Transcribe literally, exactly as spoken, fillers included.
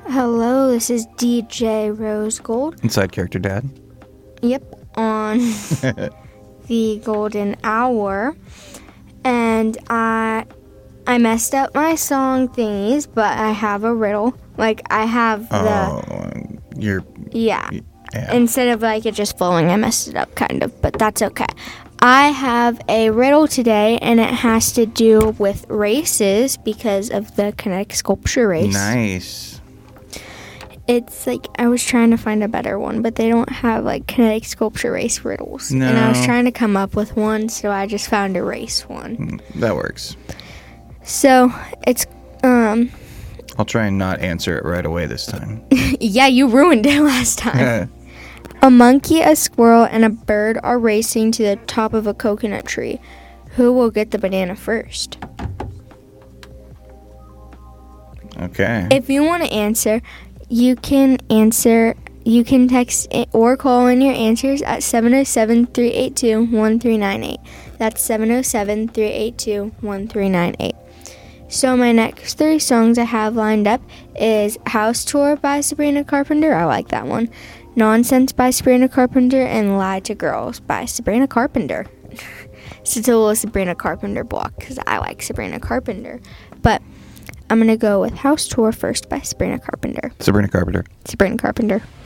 Hello, this is D J Rose Gold. Inside Character Dad. Yep, on the Golden Hour. And I I messed up my song thingies, but I have a riddle. Like, I have the... Oh, you're... Yeah. yeah. Instead of, like, it just flowing, I messed it up, kind of. But that's okay. I have a riddle today, and it has to do with races because of the kinetic sculpture race. Nice. It's like, I was trying to find a better one, but they don't have, like, kinetic sculpture race riddles. No. And I was trying to come up with one, so I just found a race one. That works. So, it's, um... I'll try and not answer it right away this time. yeah, you ruined it last time. A monkey, a squirrel, and a bird are racing to the top of a coconut tree. Who will get the banana first? Okay. If you want to answer, you can answer, you can text or call in your answers at seven oh seven, three eight two, one three nine eight. That's seven oh seven, three eight two, one three nine eight. So my next three songs I have lined up is House Tour by Sabrina Carpenter. I like that one. Nonsense by Sabrina Carpenter, and Lie to Girls by Sabrina Carpenter. It's a little Sabrina Carpenter block because I like Sabrina Carpenter. But I'm going to go with House Tour first by Sabrina Carpenter. Sabrina Carpenter. Sabrina Carpenter.